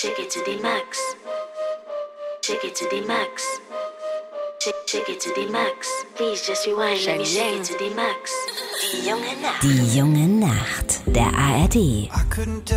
Shake it to the max. Shake it to the max. Shake it to the max. Please just rewind. Let me shake it to the max. Die junge Nacht. Die junge Nacht. Der ARD.